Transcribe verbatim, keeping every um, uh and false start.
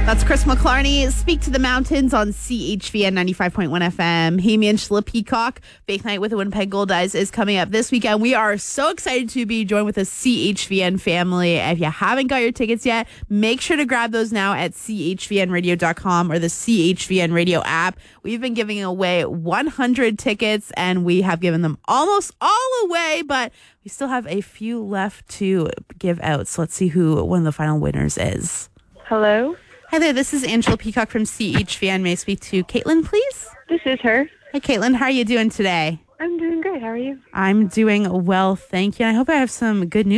That's Chris McClarney. Speak to the Mountains on C H V N ninety-five point one F M. Hey, me, Angela Peacock. Fake Night with the Winnipeg Goldeyes is coming up this weekend. We are so excited to be joined with the C H V N family. If you haven't got your tickets yet, make sure to grab those now at C H V N radio dot com or the C H V N Radio app. We've been giving away one hundred tickets, and we have given them almost all away, but we still have a few left to give out. So let's see who one of the final winners is. Hello? Hi there, this is Angela Peacock from C H V N. May I speak to Caitlin, please? This is her. Hi, Caitlin. How are you doing today? I'm doing great. How are you? I'm doing well, thank you. And I hope I have some good news.